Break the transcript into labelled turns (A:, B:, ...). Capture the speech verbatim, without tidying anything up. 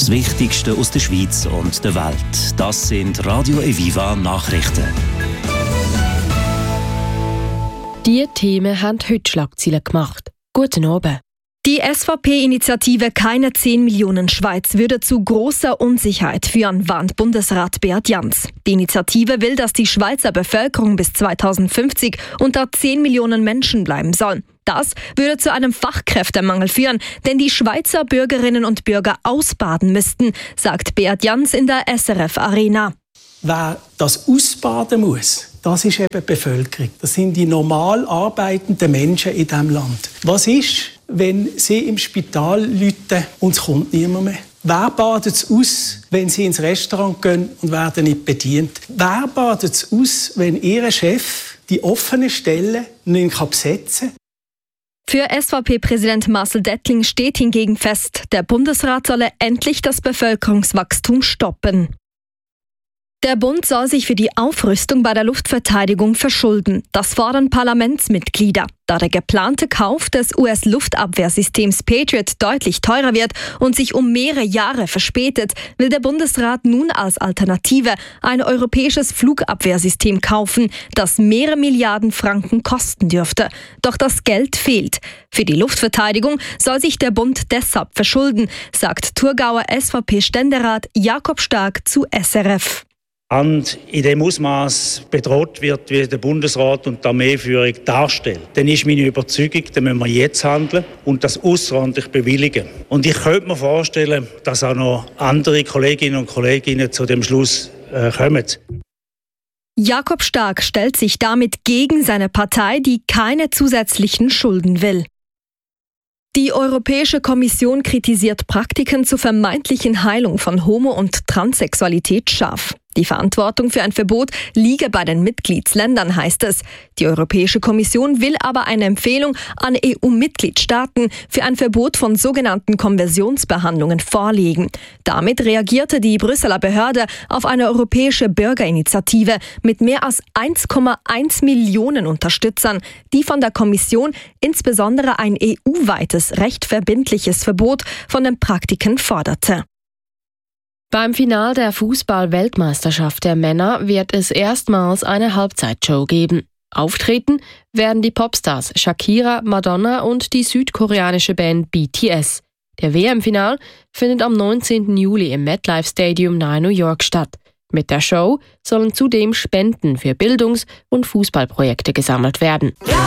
A: Das Wichtigste aus der Schweiz und der Welt. Das sind Radio Eviva Nachrichten.
B: Die Themen haben heute Schlagzeilen gemacht. Guten Abend.
C: Die S V P-Initiative Keine zehn Millionen Schweiz würde zu großer Unsicherheit führen, warnt Bundesrat Beat Jans. Die Initiative will, dass die Schweizer Bevölkerung bis zweitausendfünfzig unter zehn Millionen Menschen bleiben soll. Das würde zu einem Fachkräftemangel führen, denn die Schweizer Bürgerinnen und Bürger ausbaden müssten, sagt Beat Jans in der S R F Arena.
D: Wer das ausbaden muss, das ist eben die Bevölkerung. Das sind die normal arbeitenden Menschen in diesem Land. Was ist, wenn sie im Spital läuten und es kommt niemand mehr? Wer badet es aus, wenn sie ins Restaurant gehen und werden nicht bedient? Wer badet es aus, wenn ihr Chef die offenen Stellen nicht besetzen kann?
C: Für S V P-Präsident Marcel Dettling steht hingegen fest, der Bundesrat solle endlich das Bevölkerungswachstum stoppen. Der Bund soll sich für die Aufrüstung bei der Luftverteidigung verschulden. Das fordern Parlamentsmitglieder. Da der geplante Kauf des U S-Luftabwehrsystems Patriot deutlich teurer wird und sich um mehrere Jahre verspätet, will der Bundesrat nun als Alternative ein europäisches Flugabwehrsystem kaufen, das mehrere Milliarden Franken kosten dürfte. Doch das Geld fehlt. Für die Luftverteidigung soll sich der Bund deshalb verschulden, sagt Thurgauer S V P-Ständerat Jakob Stark zu S R F.
E: Und in dem Ausmaß bedroht wird, wie der Bundesrat und die Armeeführung darstellt, dann ist meine Überzeugung, dann müssen wir jetzt handeln und das außerordentlich bewilligen. Und ich könnte mir vorstellen, dass auch noch andere Kolleginnen und Kollegen zu dem Schluss äh, kommen.
C: Jakob Stark stellt sich damit gegen seine Partei, die keine zusätzlichen Schulden will. Die Europäische Kommission kritisiert Praktiken zur vermeintlichen Heilung von Homo- und Transsexualität scharf. Die Verantwortung für ein Verbot liege bei den Mitgliedsländern, heißt es. Die Europäische Kommission will aber eine Empfehlung an E U-Mitgliedstaaten für ein Verbot von sogenannten Konversionsbehandlungen vorlegen. Damit reagierte die Brüsseler Behörde auf eine europäische Bürgerinitiative mit mehr als eins Komma eins Millionen Unterstützern, die von der Kommission insbesondere ein E U-weites rechtverbindliches Verbot von den Praktiken forderte.
B: Beim Final der Fußball-Weltmeisterschaft der Männer wird es erstmals eine Halbzeitshow geben. Auftreten werden die Popstars Shakira, Madonna und die südkoreanische Band B T S. Der W M-Final findet am neunzehnten Juli im MetLife Stadium nahe New York statt. Mit der Show sollen zudem Spenden für Bildungs- und Fußballprojekte gesammelt werden.